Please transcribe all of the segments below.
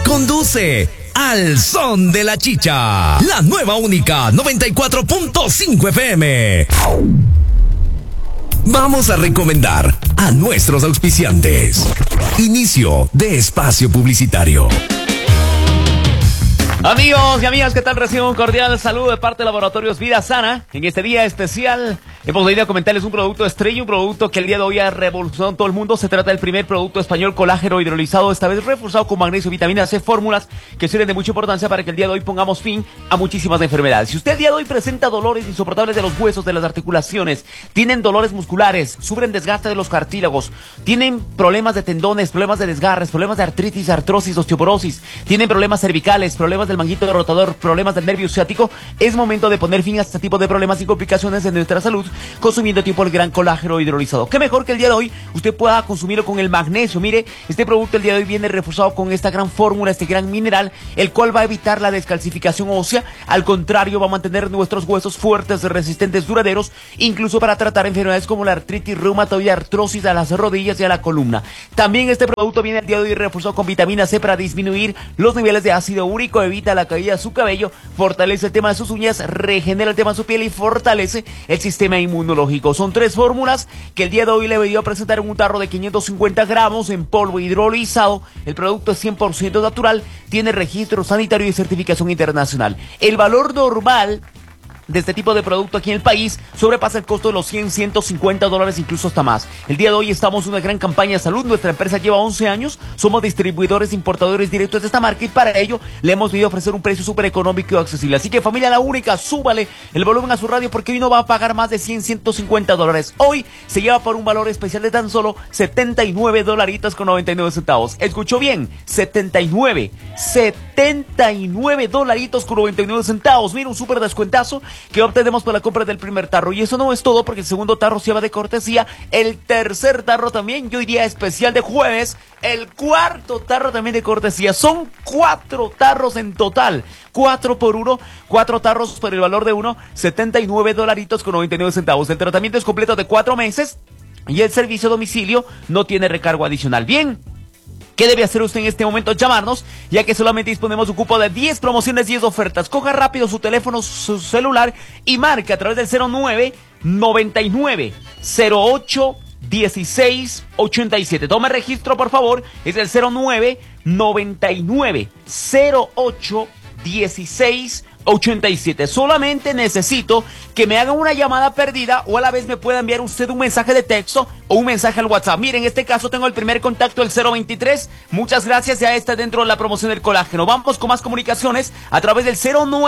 Conduce Al Son de la Chicha, la nueva única 94.5 FM. Vamos a recomendar a nuestros auspiciantes. Inicio de espacio publicitario. Amigos y amigas, ¿qué tal? Recibo un cordial saludo de parte de Laboratorios Vida Sana. En este día especial hemos venido a comentarles un producto estrella, un producto que el día de hoy ha revolucionado todo el mundo. Se trata del primer producto español, colágeno hidrolizado, esta vez reforzado con magnesio, vitamina C, fórmulas que sirven de mucha importancia para que el día de hoy pongamos fin a muchísimas enfermedades. Si usted el día de hoy presenta dolores insoportables de los huesos, de las articulaciones, tienen dolores musculares, sufren desgaste de los cartílagos, tienen problemas de tendones, problemas de desgarres, problemas de artritis, artrosis, osteoporosis, tienen problemas cervicales, problemas del manguito rotador, problemas del nervio ciático, es momento de poner fin a este tipo de problemas y complicaciones en nuestra salud consumiendo tipo el gran colágeno hidrolizado. Qué mejor que el día de hoy usted pueda consumirlo con el magnesio. Mire, este producto el día de hoy viene reforzado con esta gran fórmula, este gran mineral, el cual va a evitar la descalcificación ósea, al contrario va a mantener nuestros huesos fuertes, resistentes, duraderos, incluso para tratar enfermedades como la artritis reumatoide, artrosis a las rodillas y a la columna. También este producto viene el día de hoy reforzado con vitamina C para disminuir los niveles de ácido úrico, evita la caída de su cabello, fortalece el tema de sus uñas, regenera el tema de su piel y fortalece el sistema inmunológico. Son 3 fórmulas que el día de hoy le he venido a presentar en un tarro de 550 gramos en polvo hidrolizado. El producto es 100% natural, tiene registro sanitario y certificación internacional. El valor normal de este tipo de producto aquí en el país sobrepasa el costo de los $100-150, incluso hasta más. El día de hoy estamos en una gran campaña de salud. Nuestra empresa lleva 11 años, somos distribuidores, importadores directos de esta marca y para ello le hemos venido a ofrecer un precio súper económico y accesible. Así que familia La Única, súbale el volumen a su radio porque hoy no va a pagar más de $100-150. Hoy se lleva por un valor especial de tan solo $79.99. ¿Escuchó bien? $79.99. Mira, un súper descuentazo que obtenemos por la compra del primer tarro. Y eso no es todo, porque el segundo tarro se va de cortesía, el tercer tarro también, yo diría especial de jueves, el cuarto tarro también de cortesía. Son 4 tarros en total, 4 por 1, 4 tarros por el valor de uno, $79.99. El tratamiento es completo de 4 meses y el servicio a domicilio no tiene recargo adicional. Bien, ¿qué debe hacer usted en este momento? Llamarnos, ya que solamente disponemos un cupo de 10 promociones, 10 ofertas. Coja rápido su teléfono, su celular y marque a través del 0999-08-1687. Tome registro, por favor. Es el 0999-08-1687. Solamente necesito que me hagan una llamada perdida o a la vez me pueda enviar usted un mensaje de texto o un mensaje al WhatsApp. Miren, en este caso tengo el primer contacto, el 023. Muchas gracias, ya está dentro de la promoción del colágeno. Vamos con más comunicaciones a través del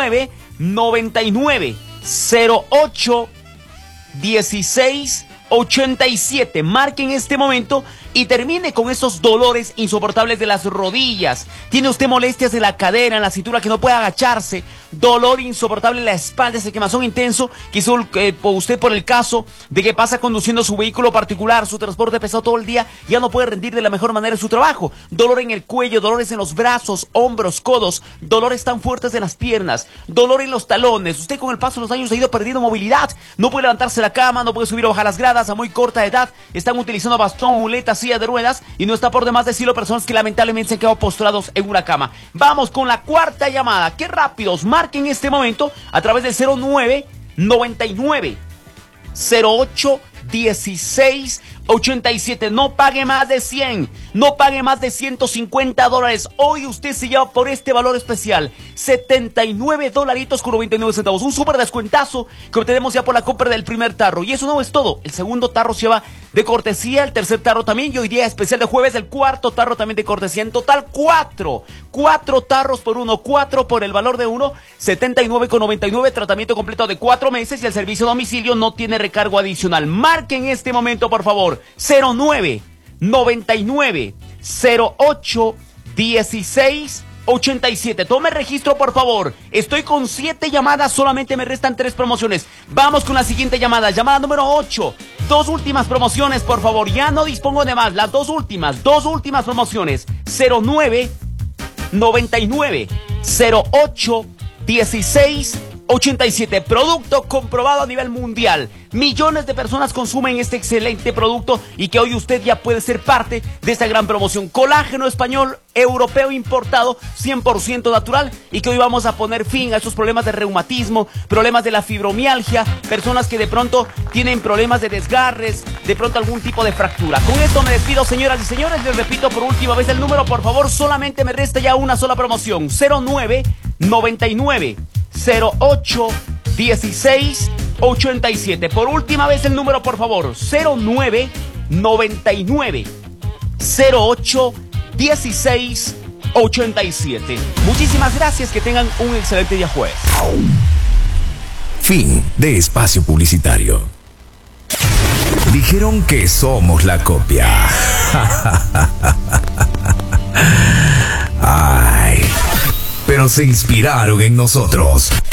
0999-08-1687. Marque en este momento y termine con esos dolores insoportables de las rodillas. ¿Tiene usted molestias de la cadera, en la cintura, que no puede agacharse? Dolor insoportable en la espalda, ese quemazón intenso, quizá usted por el caso de que pasa conduciendo su vehículo particular, su transporte pesado todo el día, ya no puede rendir de la mejor manera en su trabajo. Dolor en el cuello, dolores en los brazos, hombros, codos, dolores tan fuertes en las piernas, dolor en los talones. Usted con el paso de los años ha ido perdiendo movilidad, no puede levantarse de la cama, no puede subir o bajar las gradas a muy corta edad, están utilizando bastón, muletas, silla de ruedas, y no está por demás decirlo, personas que lamentablemente se han quedado postrados en una cama. Vamos con la cuarta llamada. ¡Qué rápidos! Marquen en este momento a través del 0999-08-1687. No pague más de 100, no pague más de $150. Hoy usted se lleva por este valor especial $79.99. Un súper descuentazo que obtenemos ya por la compra del primer tarro. Y eso no es todo, el segundo tarro se lleva de cortesía, el tercer tarro también, yo diría especial de jueves, el cuarto tarro también de cortesía. En total 4 tarros por uno, 4 por el valor de uno, $79.99. Tratamiento completo de 4 meses y el servicio a domicilio no tiene recargo adicional. Marque en este momento, por favor, 0999-08-1687. Tome registro, por favor. Estoy con 7 llamadas, solamente me restan 3 promociones. Vamos con la siguiente llamada, llamada número 8. 2 últimas promociones, por favor. Ya no dispongo de más, las 2 últimas promociones. 0999-08-1687. 87, producto comprobado a nivel mundial. Millones de personas consumen este excelente producto y que hoy usted ya puede ser parte de esta gran promoción. Colágeno español, europeo importado, 100% natural, y que hoy vamos a poner fin a estos problemas de reumatismo, problemas de la fibromialgia, personas que de pronto tienen problemas de desgarres, de pronto algún tipo de fractura. Con esto me despido, señoras y señores. Les repito por última vez el número, por favor. Solamente me resta ya una sola promoción: 0999 08 16 87. Por última vez el número, por favor: 0999 08 16 87. Muchísimas gracias, que tengan un excelente día jueves. Fin de espacio publicitario. Dijeron que somos la copia. Ay, pero se inspiraron en nosotros.